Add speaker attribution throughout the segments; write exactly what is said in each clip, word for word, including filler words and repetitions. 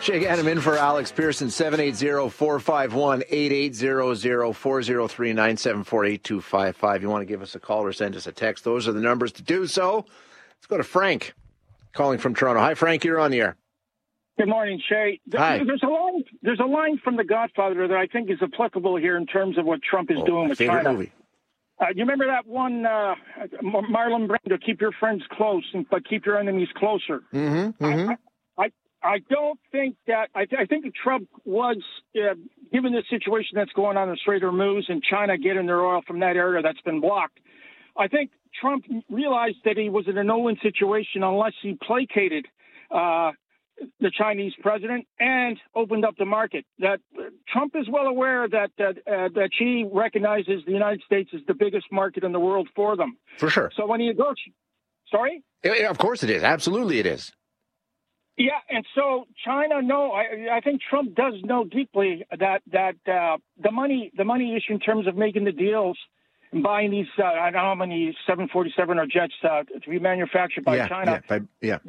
Speaker 1: Shay Gannon in for Alex Pearson, seven eight zero, four five one, eight eight zero zero, four zero three, nine seven four, eight two five five. You want to give us a call or send us a text. Those are the numbers to do so. Let's go to Frank, calling from Toronto. Hi, Frank, you're on the air.
Speaker 2: Good morning, Shay.
Speaker 1: Hi.
Speaker 2: There's a line, there's a line from The Godfather that I think is applicable here in terms of what Trump is
Speaker 1: Oh,
Speaker 2: doing
Speaker 1: my
Speaker 2: with
Speaker 1: favorite
Speaker 2: China.
Speaker 1: movie.
Speaker 2: Uh, you remember that one, uh, Marlon Brando, keep your friends close, but keep your enemies closer.
Speaker 1: Mm-hmm, mm-hmm.
Speaker 2: I, I, I don't think that, I, I think that Trump was, uh, given the situation that's going on in the Strait of Hormuz and China getting their oil from that area that's been blocked, I think Trump realized that he was in a no-win situation unless he placated uh, the Chinese president and opened up the market. That uh, Trump is well aware that uh, uh, that Xi recognizes the United States as the biggest market in the world for them.
Speaker 1: For sure.
Speaker 2: So when he goes, sorry?
Speaker 1: Yeah, of course it is. Absolutely it is.
Speaker 2: Yeah, and so China, no, I, I think Trump does know deeply that that uh, the money the money issue in terms of making the deals and buying these, uh, I don't know how many seven forty-seven or jets uh, to be manufactured by
Speaker 1: yeah,
Speaker 2: China.
Speaker 1: Yeah, by, yeah.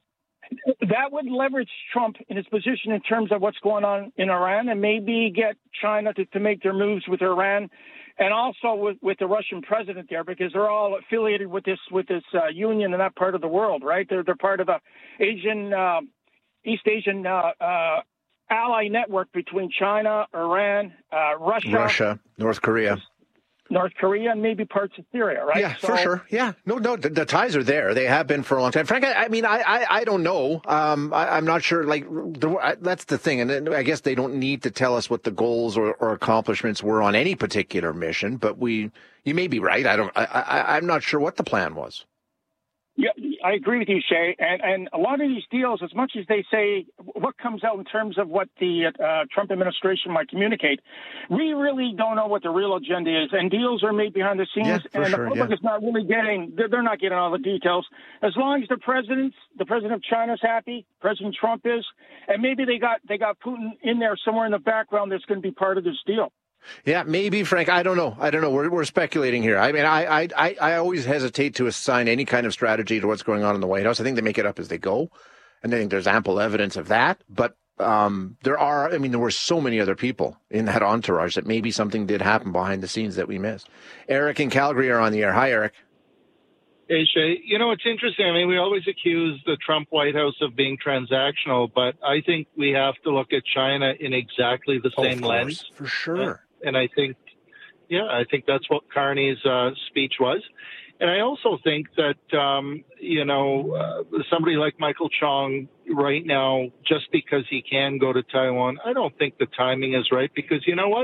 Speaker 2: That would leverage Trump in his position in terms of what's going on in Iran and maybe get China to, to make their moves with Iran and also with, with the Russian president there, because they're all affiliated with this with this uh, union in that part of the world, right? They're, they're part of the Asian, uh, East Asian uh, uh, ally network between China, Iran, uh, Russia,
Speaker 1: Russia, North Korea.
Speaker 2: North Korea, and maybe parts of Syria, right?
Speaker 1: Yeah,
Speaker 2: so,
Speaker 1: for sure. Yeah, no, no, the, the ties are there. They have been for a long time. Frank, I, I mean, I, I, I don't know. Um, I, I'm not sure. Like, the, I, that's the thing, and I guess they don't need to tell us what the goals or, or accomplishments were on any particular mission. But we, you may be right. I don't. I, I, I'm not sure what the plan was.
Speaker 2: Yeah, I agree with you, Shay. And, and a lot of these deals, as much as they say what comes out in terms of what the uh, Trump administration might communicate, we really don't know what the real agenda is. And deals are made behind the scenes,
Speaker 1: Yeah, for
Speaker 2: and
Speaker 1: sure,
Speaker 2: the public
Speaker 1: yeah.
Speaker 2: is not really getting, they're, they're not getting all the details. As long as the president, the president of China is happy, President Trump is, and maybe they got they got Putin in there somewhere in the background that's going to be part of this deal.
Speaker 1: Yeah, maybe, Frank. I don't know. I don't know. We're we're speculating here. I mean, I I I always hesitate to assign any kind of strategy to what's going on in the White House. I think they make it up as they go, and I think there's ample evidence of that. But um, there are. I mean, there were so many other people in that entourage that maybe something did happen behind the scenes that we missed. Eric in Calgary are on the air. Hi, Eric.
Speaker 3: Hey, Shay. You know, it's interesting. I mean, we always accuse the Trump White House of being transactional, but I think we have to look at China in exactly the
Speaker 1: Oh,
Speaker 3: same
Speaker 1: of course,
Speaker 3: lens.
Speaker 1: for sure.
Speaker 3: And I think, yeah, I think that's what Carney's uh, speech was. And I also think that, um, you know, uh, somebody like Michael Chong right now, just because he can go to Taiwan, I don't think the timing is right, because you know what?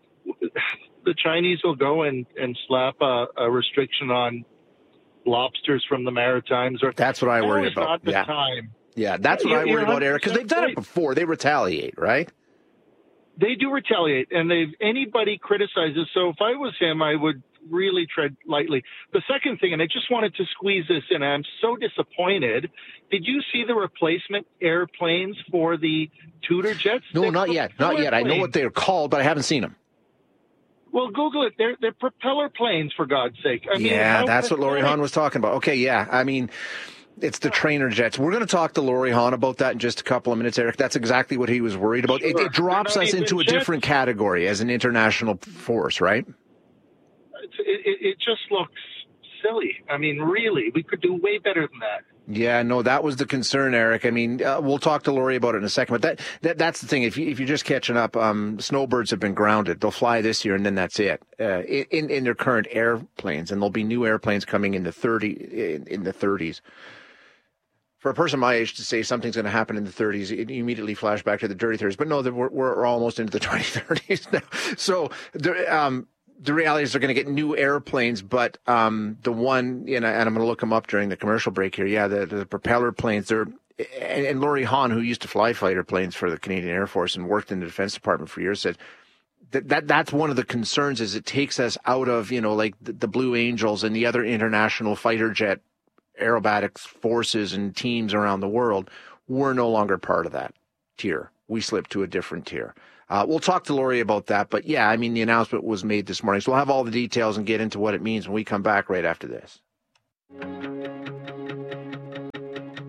Speaker 3: The Chinese will go and, and slap a, a restriction on lobsters from the Maritimes. Or
Speaker 1: That's what I
Speaker 3: now
Speaker 1: worry
Speaker 3: is
Speaker 1: about.
Speaker 3: Not the
Speaker 1: Yeah.
Speaker 3: time.
Speaker 1: Yeah, that's what
Speaker 3: You're-
Speaker 1: I worry
Speaker 3: you're
Speaker 1: about, Eric, because they've done it
Speaker 3: right.
Speaker 1: before. They retaliate, right?
Speaker 3: They do retaliate, and they've anybody criticizes. So if I was him, I would really tread lightly. The second thing, and I just wanted to squeeze this in, I'm so disappointed. Did you see the replacement airplanes for the Tudor jets?
Speaker 1: No,
Speaker 3: They're
Speaker 1: not yet. Not
Speaker 3: propeller
Speaker 1: yet. I know
Speaker 3: planes.
Speaker 1: what they're called, but I haven't seen them.
Speaker 3: Well, Google it. They're they're propeller planes, for God's sake. I mean,
Speaker 1: Yeah,
Speaker 3: how
Speaker 1: that's what Laurie
Speaker 3: pathetic.
Speaker 1: Hahn was talking about. Okay, yeah. I mean, it's the trainer jets. We're going to talk to Laurie Hahn about that in just a couple of minutes, Eric. That's exactly what he was worried about. It,
Speaker 3: Sure.
Speaker 1: it drops
Speaker 3: They're not
Speaker 1: us
Speaker 3: even
Speaker 1: into a
Speaker 3: jets.
Speaker 1: different category as an international force, right?
Speaker 3: It's, it, it it just looks silly. I mean, really, we could do way better than that.
Speaker 1: Yeah, no, that was the concern, Eric. I mean, uh, we'll talk to Laurie about it in a second. But that, that that's the thing. If, you, if you're just catching up, um, snowbirds have been grounded. They'll fly this year, and then that's it. Uh, in in their current airplanes, and there'll be new airplanes coming in the thirty in, in the thirties. For a person my age to say something's going to happen in the thirties, it immediately flash back to the dirty thirties. But no, we're we're almost into the twenty thirties now. So the um. The reality is they're going to get new airplanes, but um, the one, you know, and I'm going to look them up during the commercial break here. Yeah, the, the propeller planes, they're, and, and Laurie Hahn, who used to fly fighter planes for the Canadian Air Force and worked in the Defense Department for years, said that, that that's one of the concerns is it takes us out of, you know, like the, the Blue Angels and the other international fighter jet aerobatics forces and teams around the world. We're no longer part of that tier. We slipped to a different tier. Uh, we'll talk to Laurie about that. But, yeah, I mean, the announcement was made this morning. So we'll have all the details and get into what it means when we come back right after this.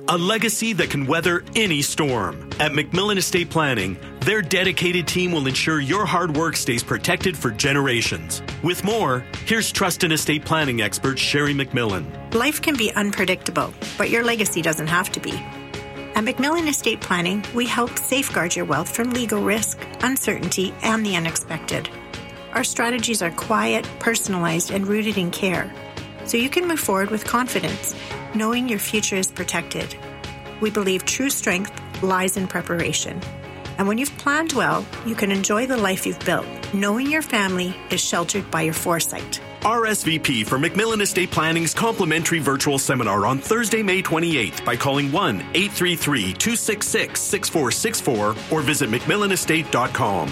Speaker 4: A legacy that can weather any storm. At McMillan Estate Planning, their dedicated team will ensure your hard work stays protected for generations. With more, here's Trust and Estate Planning expert Sherry McMillan.
Speaker 5: Life can be unpredictable, but your legacy doesn't have to be. At McMillan Estate Planning, we help safeguard your wealth from legal risk, uncertainty, and the unexpected. Our strategies are quiet, personalized, and rooted in care, so you can move forward with confidence, knowing your future is protected. We believe true strength lies in preparation. And when you've planned well, you can enjoy the life you've built, knowing your family is sheltered by your foresight.
Speaker 4: R S V P for McMillan Estate Planning's complimentary virtual seminar on Thursday, May twenty-eighth by calling one eight three three, two six six, six four six four or visit mcmillan estate dot com.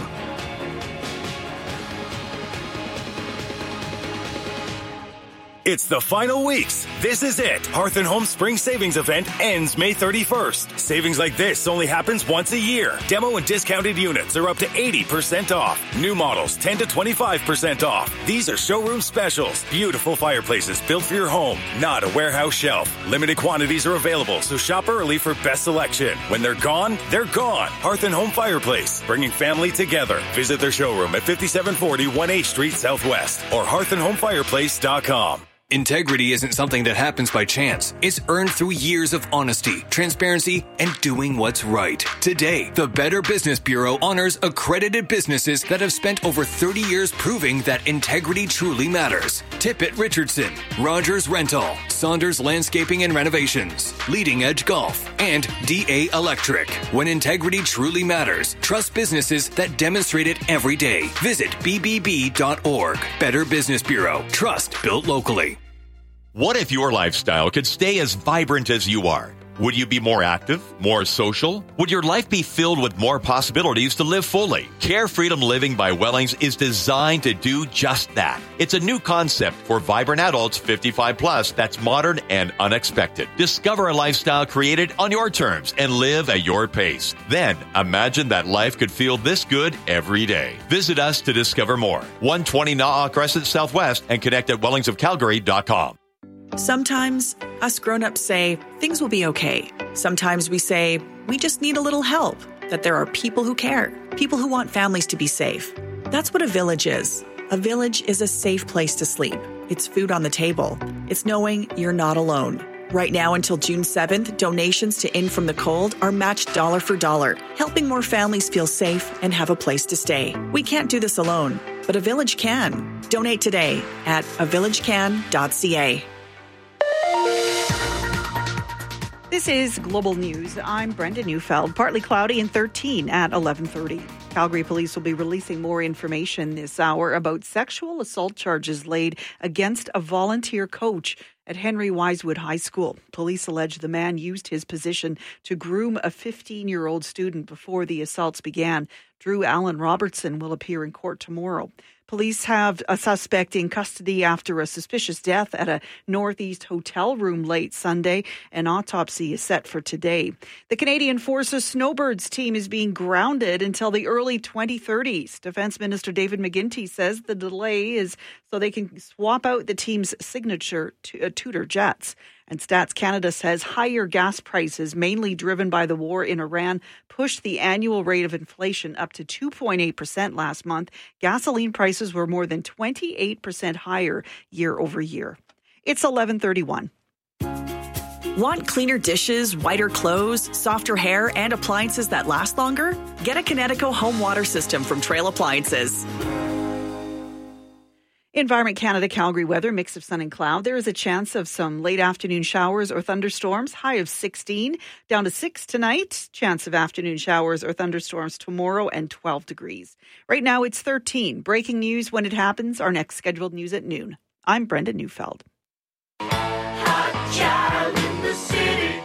Speaker 6: It's the final weeks. This is it. Hearth and Home Spring Savings Event ends May thirty-first. Savings like this only happens once a year. Demo and discounted units are up to eighty percent off. New models ten to twenty-five percent off. These are showroom specials. Beautiful fireplaces built for your home, not a warehouse shelf. Limited quantities are available, so shop early for best selection. When they're gone, they're gone. Hearth and Home Fireplace, bringing family together. Visit their showroom at fifty-seven forty one eighth Street Southwest or hearth and home fireplace dot com.
Speaker 7: Integrity isn't something that happens by chance. It's earned through years of honesty, transparency, and doing what's right. Today, the Better Business Bureau honors accredited businesses that have spent over thirty years proving that integrity truly matters. Tippett Richardson, Rogers Rental, Saunders Landscaping and Renovations, Leading Edge Golf, and D A Electric. When integrity truly matters, trust businesses that demonstrate it every day. Visit b b b dot org. Better Business Bureau. Trust built locally.
Speaker 8: What if your lifestyle could stay as vibrant as you are? Would you be more active, more social? Would your life be filled with more possibilities to live fully? Care Freedom Living by Wellings is designed to do just that. It's a new concept for vibrant adults fifty-five plus that's modern and unexpected. Discover a lifestyle created on your terms and live at your pace. Then imagine that life could feel this good every day. Visit us to discover more. one twenty Na'a Crescent Southwest and connect at wellings of calgary dot com.
Speaker 9: Sometimes us grown-ups say things will be okay. Sometimes we say we just need a little help, that there are people who care, people who want families to be safe. That's what a village is. A village is a safe place to sleep. It's food on the table. It's knowing you're not alone. Right now until June seventh, donations to In From the Cold are matched dollar for dollar, helping more families feel safe and have a place to stay. We can't do this alone, but a village can. Donate today at a village can dot c a.
Speaker 10: This is Global News. I'm Brenda Neufeld. Partly cloudy and thirteen at eleven thirty. Calgary police will be releasing more information this hour about sexual assault charges laid against a volunteer coach at Henry Wisewood High School. Police allege the man used his position to groom a fifteen-year-old student before the assaults began. Drew Allen Robertson will appear in court tomorrow. Police have a suspect in custody after a suspicious death at a Northeast hotel room late Sunday. An autopsy is set for today. The Canadian Forces Snowbirds team is being grounded until the early twenty thirties. Defence Minister David McGuinty says the delay is so they can swap out the team's signature to, uh, Tudor jets. And Stats Canada says higher gas prices, mainly driven by the war in Iran, pushed the annual rate of inflation up to two point eight percent last month. Gasoline prices were more than twenty-eight percent higher year over year. It's eleven thirty-one.
Speaker 9: Want cleaner dishes, whiter clothes, softer hair, and appliances that last longer? Get a Kinetico home water system from Trail Appliances.
Speaker 10: Environment Canada Calgary weather, mix of sun and cloud. There is a chance of some late afternoon showers or thunderstorms, high of sixteen, down to six tonight. Chance of afternoon showers or thunderstorms tomorrow and twelve degrees. Right now it's thirteen. Breaking news when it happens. Our next scheduled news at noon. I'm Brenda Neufeld.
Speaker 11: Hot child in the city.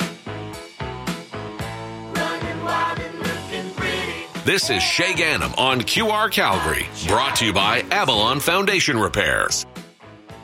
Speaker 11: Running wild and looking pretty.
Speaker 12: This is Shay Gannam on Q R Calgary, brought to you by Avalon Foundation Repairs.